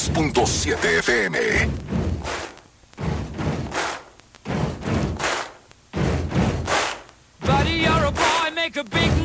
106.7 FM. Buddy, you're a boy, make a big